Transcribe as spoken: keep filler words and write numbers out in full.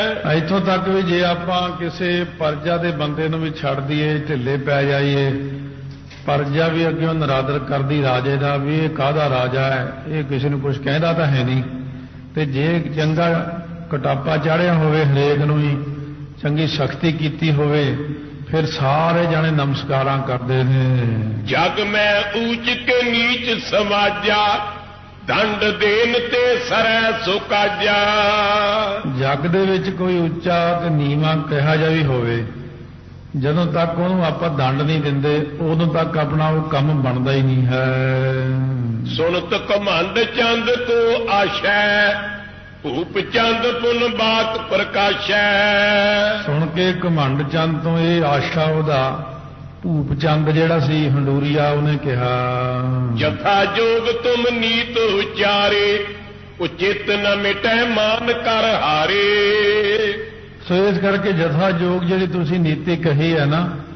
ਇੱਥੋਂ ਤੱਕ ਵੀ ਜੇ ਆਪਾਂ ਕਿਸੇ ਪਰਜਾ ਦੇ ਬੰਦੇ ਨੂੰ ਵੀ ਛੱਡ ਦਈਏ, ਢਿੱਲੇ ਪੈ ਜਾਈਏ, ਪਰਜਾ ਵੀ ਅੱਗੇ ਨਰਾਦਰ ਕਰਦੀ ਰਾਜੇ ਦਾ ਵੀ ਇਹ ਕਾਹਦਾ ਰਾਜਾ ਹੈ, ਇਹ ਕਿਸੇ ਨੂੰ ਕੁਝ ਕਹਿੰਦਾ ਤਾਂ ਹੈ ਨਹੀਂ। ਤੇ ਜੇ ਚੰਗਾ ਕਟਾਪਾ ਚਾੜਿਆ ਹੋਵੇ, ਹਰੇਕ ਨੂੰ ਹੀ ਚੰਗੀ ਸ਼ਕਤੀ ਕੀਤੀ ਹੋਵੇ, ਫਿਰ ਸਾਰੇ ਜਾਣੇ ਨਮਸਕਾਰਾਂ ਕਰਦੇ ਨੇ। ਜਗ ਮੈਂ ਊਚ ਕੇ ਨੀਚ ਸਮਾਜਾ, ਦੰਡ ਦੇਨ ਤੇ ਸਰੈ ਸੁਕਾਜਾ। ਜਗ ਦੇ ਵਿੱਚ ਕੋਈ ਉੱਚਾ ਤੇ ਨੀਵਾਂ ਕਿਹਾ ਜਾ ਵੀ ਹੋਵੇ, ਜਦੋਂ ਤੱਕ ਉਹਨੂੰ ਆਪਾਂ ਦੰਡ ਨਹੀਂ ਦਿੰਦੇ, ਉਦੋਂ ਤੱਕ ਆਪਣਾ ਉਹ ਕੰਮ ਬਣਦਾ ਹੀ ਨਹੀਂ ਹੈ। ਸੁਣਤ ਘਮੰਡ ਚੰਦ ਕੋ ਆਸ਼ੈ, ਭੂਪ ਚੰਦ ਪੁਨ ਬਾਤ ਪ੍ਰਕਾਸ਼ੈ। ਸੁਣ ਕੇ ਘਮੰਡ ਚੰਦ ਤੋਂ ਇਹ ਆਸ਼ਾ ਉਹਦਾ, ਭੂਪ ਚੰਦ ਜਿਹੜਾ ਸੀ ਹੰਡੂਰੀਆ, ਉਹਨੇ ਕਿਹਾ ਜਥਾ ਜੋਗ ਤੁਮ ਨੀਤ ਉਚਾਰੇ, ਉਚਿਤ ਨ ਮਿਟੈ ਮਾਨ ਕਰ ਹਾਰੇ। ਸੋ ਇਸ ਕਰਕੇ ਜਥਾ ਜੋਗ ਜਿਹੜੀ ਤੁਸੀਂ ਨੀਤੀ ਕਹੀ ਹੈ ਨਾ,